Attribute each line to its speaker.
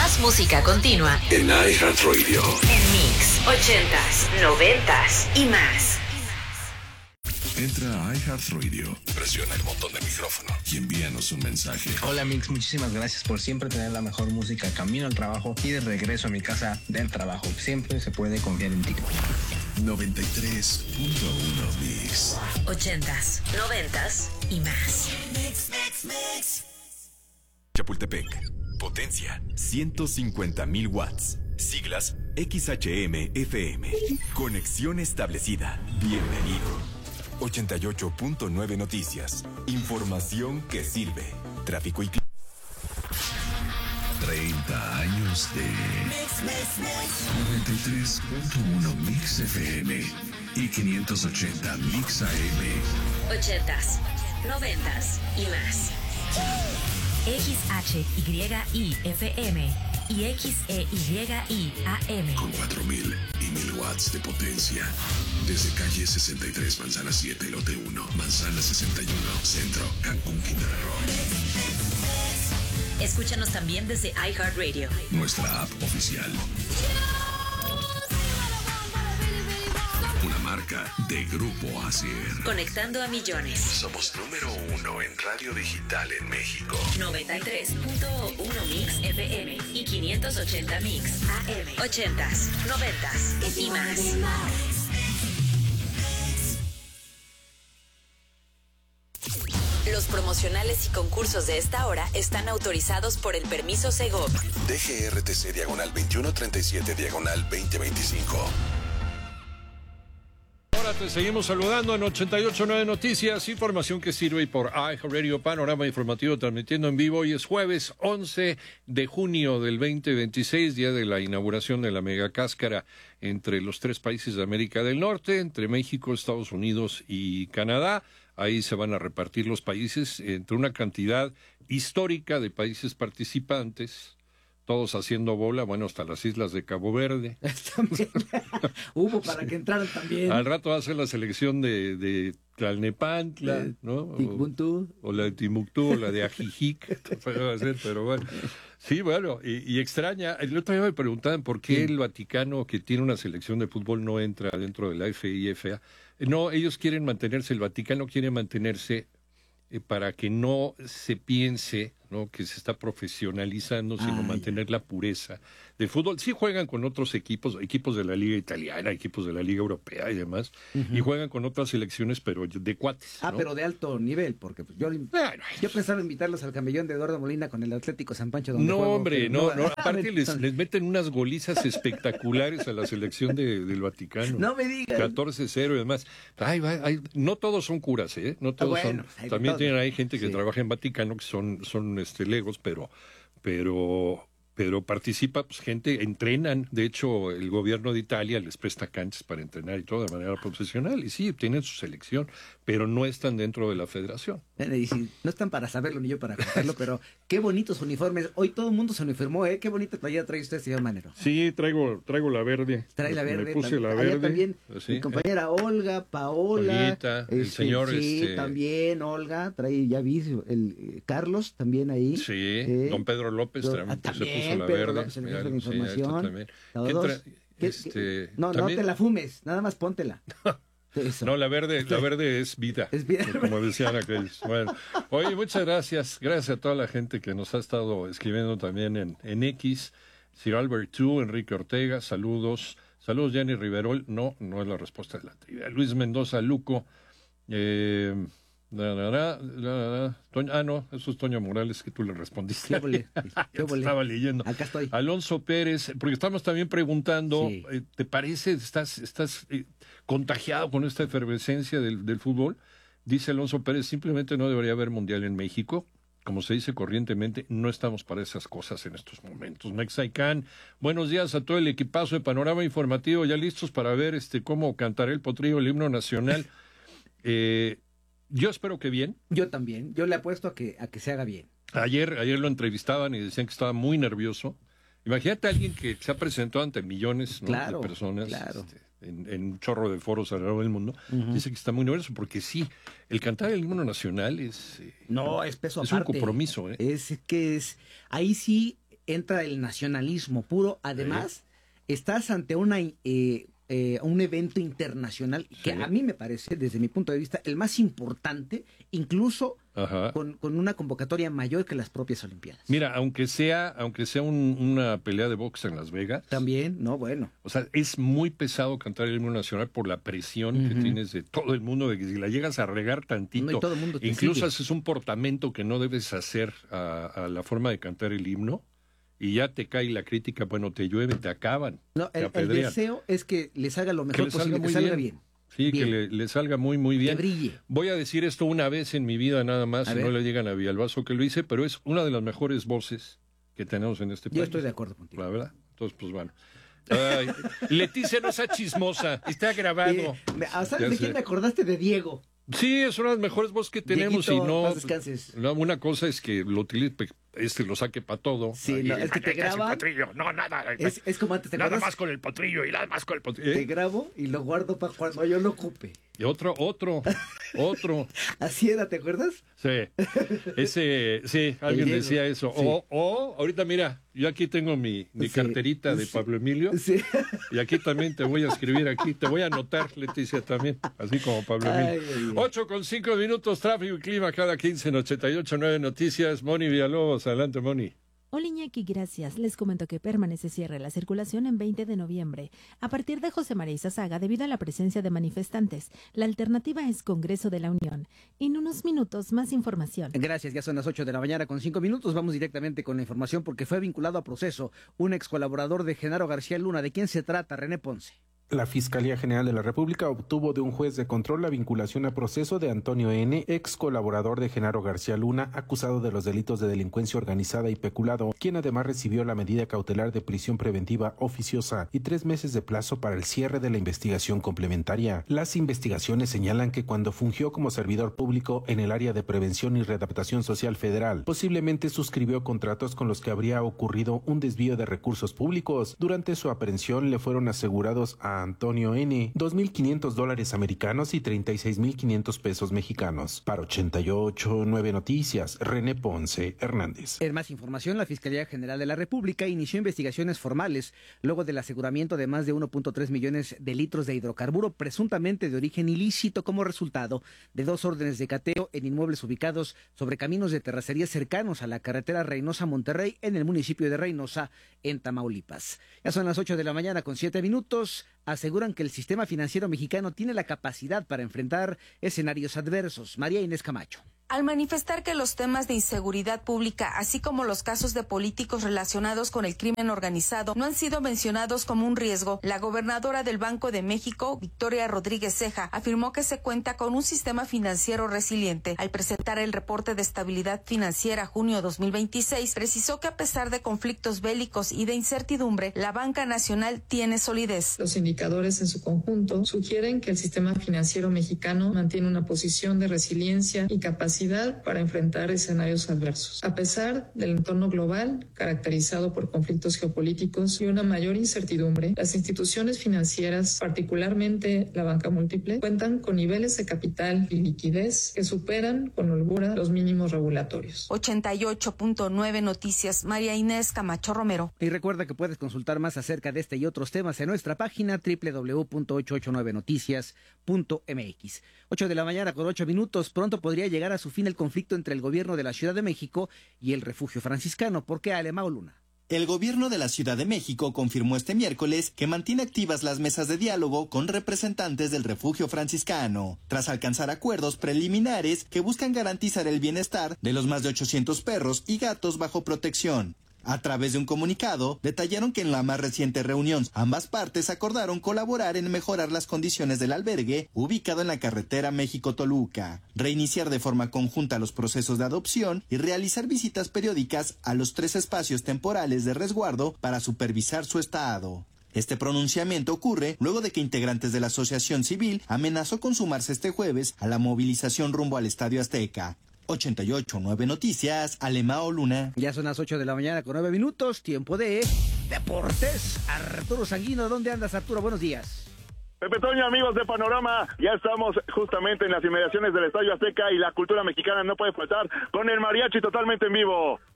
Speaker 1: Más música continua
Speaker 2: en iHeartRadio.
Speaker 1: En Mix 80s, 90s y más.
Speaker 2: Entra a iHeartRadio, presiona el botón de micrófono y envíanos un mensaje.
Speaker 3: Hola Mix, muchísimas gracias por siempre tener la mejor música camino al trabajo y de regreso a mi casa del trabajo. Siempre se puede confiar en ti.
Speaker 2: 93.1 Mix.
Speaker 1: 80s, 90s y más.
Speaker 4: Chapultepec, potencia 150,000 watts. Siglas XHM-FM. Conexión establecida. Bienvenido. 88.9 Noticias. Información que sirve. Tráfico y
Speaker 2: 30 años de 93.1 Mix FM y 580 Mix AM.
Speaker 1: 80s, 90s y más. XHYIFM y XEYIAM.
Speaker 2: Con 4,000 y 1,000 watts de potencia. Desde calle 63, Manzana 7, Lote 1, Manzana 61, Centro, Cancún, Quintana Roo.
Speaker 1: Escúchanos también desde iHeartRadio.
Speaker 2: Nuestra app oficial. Una marca de Grupo Asier.
Speaker 1: Conectando a millones.
Speaker 2: Somos número 1 en radio digital en México.
Speaker 1: 93.1 Mix FM y 580 Mix AM. 80s, 90s y más. Los promocionales y concursos de esta hora están autorizados por el permiso Segov.
Speaker 2: DGRTC /2137/2025.
Speaker 5: Ahora te seguimos saludando en 88.9 Noticias, información que sirve por iHeartRadio, panorama informativo transmitiendo en vivo. Hoy es jueves 11 de junio del 2026, día de la inauguración de la megacáscara entre los tres países de América del Norte, entre México, Estados Unidos y Canadá. Ahí se van a repartir los países entre una cantidad histórica de países participantes, todos haciendo bola, bueno, hasta las islas de Cabo Verde.
Speaker 6: También. Hubo para que entraran también.
Speaker 5: Al rato va a ser la selección de Tlalnepantla, ¿no? O la de Timbuktu, o la de Ajijic, va a ser, pero bueno. Sí, bueno, y extraña. El otro día me preguntaban por qué el Vaticano, que tiene una selección de fútbol, no entra dentro de la FIFA. No, ellos quieren mantenerse, el Vaticano quiere mantenerse para que no se piense, ¿no?, que se está profesionalizando, sino mantener la pureza del fútbol. Sí juegan con otros equipos de la Liga Italiana, equipos de la Liga Europea y demás, y juegan con otras selecciones, pero de cuates, ¿no?
Speaker 6: Pero de alto nivel, porque pues, yo pensaba invitarlos al camellón de Eduardo Molina con el Atlético San Pancho. Donde juego,
Speaker 5: hombre, no, aparte les meten unas golizas espectaculares a la selección del Vaticano.
Speaker 6: No me digas.
Speaker 5: 14-0 y demás. No todos son curas, ¿eh? No todos son. También hay gente que trabaja en Vaticano que son legos, pero participa pues gente, entrenan. De hecho, el gobierno de Italia les presta canchas para entrenar y todo de manera profesional, y sí, tienen su selección, pero no están dentro de la federación.
Speaker 6: Y sí, no están para saberlo ni yo para contarlo, pero qué bonitos uniformes. Hoy todo el mundo se uniformó, ¿eh? Qué bonita playera trae usted, señor Manero.
Speaker 5: Sí, traigo la verde.
Speaker 6: Trae la verde.
Speaker 5: Me puse la verde.
Speaker 6: También
Speaker 5: sí,
Speaker 6: mi compañera Olga, Paola.
Speaker 5: Olguita, el señor.
Speaker 6: Sí, también Olga, trae, ya vi, el Carlos también ahí.
Speaker 5: Sí, don Pedro López también se puso la
Speaker 6: Pedro
Speaker 5: verde.
Speaker 6: López, la información. No te la fumes, nada más póntela. Eso.
Speaker 5: No, la verde es vida.
Speaker 6: Es vida.
Speaker 5: Como decían aquellos. Bueno, oye, muchas gracias. Gracias a toda la gente que nos ha estado escribiendo también en X. Sir Albert II, Enrique Ortega, saludos. Saludos, Jenny Riverol. No es la respuesta de la trivia. Luis Mendoza Luco. No, eso es Toño Morales, que tú le respondiste. Estaba leyendo.
Speaker 6: Acá estoy.
Speaker 5: Alonso Pérez, porque estamos también preguntando, ¿te parece, estás contagiado con esta efervescencia del fútbol? Dice Alonso Pérez, simplemente no debería haber mundial en México. Como se dice corrientemente, no estamos para esas cosas en estos momentos. Mexicán, buenos días a todo el equipazo de Panorama Informativo, ya listos para ver cómo cantará el potrillo el himno nacional. Yo espero que bien.
Speaker 6: Yo también. Yo le apuesto a que se haga bien.
Speaker 5: Ayer lo entrevistaban y decían que estaba muy nervioso. Imagínate a alguien que se ha presentado ante millones, ¿no?, de personas en un chorro de foros alrededor del mundo. Dice que está muy nervioso porque sí, el cantar el himno nacional es...
Speaker 6: es peso aparte.
Speaker 5: Es un compromiso.
Speaker 6: Ahí sí, entra el nacionalismo puro. Además, estás ante un evento internacional que a mí me parece, desde mi punto de vista, el más importante, incluso con una convocatoria mayor que las propias Olimpiadas.
Speaker 5: Mira, aunque sea una pelea de box en Las Vegas.
Speaker 6: También, no, bueno.
Speaker 5: O sea, es muy pesado cantar el himno nacional por la presión que tienes de todo el mundo, de que si la llegas a regar tantito,
Speaker 6: y todo el mundo te
Speaker 5: incluso
Speaker 6: sigue.
Speaker 5: haces un portamento que no debes hacer a la forma de cantar el himno, y ya te cae la crítica, bueno, te llueve, te acaban.
Speaker 6: No,
Speaker 5: te
Speaker 6: el deseo es que le salga lo mejor posible, que salga bien.
Speaker 5: Sí,
Speaker 6: bien.
Speaker 5: que le salga muy, muy bien.
Speaker 6: Que brille.
Speaker 5: Voy a decir esto una vez en mi vida nada más, y no le digan a Villalbazo que lo hice, pero es una de las mejores voces que tenemos en este país.
Speaker 6: Yo estoy de acuerdo contigo.
Speaker 5: La verdad. Entonces, pues bueno. Ay, Leticia, no sea chismosa, está grabado.
Speaker 6: ¿Sabes de quién me acordaste? De Diego.
Speaker 5: Sí, es una de las mejores voces que tenemos.
Speaker 6: Dieguito,
Speaker 5: y no,
Speaker 6: paz descanses.
Speaker 5: una cosa es que lo utilice, lo saque para todo.
Speaker 6: Sí, no, es que te graba.
Speaker 5: No, nada.
Speaker 6: Es como antes, ¿te
Speaker 5: nada
Speaker 6: acuerdas?
Speaker 5: más con el potrillo y nada más con el potrillo.
Speaker 6: Te grabo y lo guardo para cuando yo lo ocupe.
Speaker 5: Y otro.
Speaker 6: Así era, ¿te acuerdas?
Speaker 5: Sí, alguien decía eso. Sí. O, ahorita mira, yo aquí tengo mi carterita de Pablo Emilio.
Speaker 6: Sí.
Speaker 5: Y aquí también te voy a escribir te voy a anotar, Leticia, también, así como Pablo Emilio. 8:05, tráfico y clima cada 15 en 88.9 Noticias. Moni Villalobos, adelante, Moni.
Speaker 7: Hola Iñaki, gracias. Les comento que permanece cierre la circulación en 20 de noviembre. A partir de José María Izazaga, debido a la presencia de manifestantes, la alternativa es Congreso de la Unión. En unos minutos, más información.
Speaker 6: Gracias, ya son las 8 de la mañana con 5 minutos. Vamos directamente con la información porque fue vinculado a proceso un ex colaborador de Genaro García Luna. ¿De quién se trata, René Ponce?
Speaker 8: La Fiscalía General de la República obtuvo de un juez de control la vinculación a proceso de Antonio N., ex colaborador de Genaro García Luna, acusado de los delitos de delincuencia organizada y peculado, quien además recibió la medida cautelar de prisión preventiva oficiosa y 3 meses de plazo para el cierre de la investigación complementaria. Las investigaciones señalan que cuando fungió como servidor público en el área de prevención y readaptación social federal, posiblemente suscribió contratos con los que habría ocurrido un desvío de recursos públicos. Durante su aprehensión le fueron asegurados a Antonio N. $2,500 americanos y 36,500 pesos mexicanos. Para 88.9 Noticias, René Ponce Hernández.
Speaker 6: En más información, la Fiscalía General de la República inició investigaciones formales luego del aseguramiento de más de 1.3 millones de litros de hidrocarburo presuntamente de origen ilícito como resultado de 2 órdenes de cateo en inmuebles ubicados sobre caminos de terracería cercanos a la carretera Reynosa-Monterrey en el municipio de Reynosa, en Tamaulipas. Ya son las 8 de la mañana con 7 minutos. Aseguran que el sistema financiero mexicano tiene la capacidad para enfrentar escenarios adversos. María Inés Camacho.
Speaker 9: Al manifestar que los temas de inseguridad pública, así como los casos de políticos relacionados con el crimen organizado, no han sido mencionados como un riesgo, la gobernadora del Banco de México, Victoria Rodríguez Ceja, afirmó que se cuenta con un sistema financiero resiliente. Al presentar el reporte de estabilidad financiera junio 2026, precisó que a pesar de conflictos bélicos y de incertidumbre, la banca nacional tiene solidez.
Speaker 10: Los indicadores en su conjunto sugieren que el sistema financiero mexicano mantiene una posición de resiliencia y capacidad para enfrentar escenarios adversos. A pesar del entorno global, caracterizado por conflictos geopolíticos y una mayor incertidumbre, las instituciones financieras, particularmente la banca múltiple, cuentan con niveles de capital y liquidez que superan con holgura los mínimos regulatorios.
Speaker 9: 88.9 Noticias, María Inés Camacho Romero.
Speaker 6: Y recuerda que puedes consultar más acerca de este y otros temas en nuestra página www.889noticias.mx. 8 de la mañana con 8 minutos. Pronto podría llegar a su fin el conflicto entre el gobierno de la Ciudad de México y el Refugio Franciscano. ¿Por qué, Alemão Luna?
Speaker 11: El gobierno de la Ciudad de México confirmó este miércoles que mantiene activas las mesas de diálogo con representantes del Refugio Franciscano, tras alcanzar acuerdos preliminares que buscan garantizar el bienestar de los más de 800 perros y gatos bajo protección. A través de un comunicado, detallaron que en la más reciente reunión ambas partes acordaron colaborar en mejorar las condiciones del albergue ubicado en la carretera México-Toluca, reiniciar de forma conjunta los procesos de adopción y realizar visitas periódicas a los 3 espacios temporales de resguardo para supervisar su estado. Este pronunciamiento ocurre luego de que integrantes de la asociación civil amenazó con sumarse este jueves a la movilización rumbo al Estadio Azteca. 88.9 Noticias, Alemão Luna.
Speaker 6: Ya son las 8 de la mañana con 9 minutos, tiempo de deportes. Arturo Sanguino, ¿dónde andas, Arturo? Buenos días.
Speaker 12: Pepe Toño, amigos de Panorama, ya estamos justamente en las inmediaciones del Estadio Azteca y la cultura mexicana no puede faltar con el mariachi totalmente en vivo.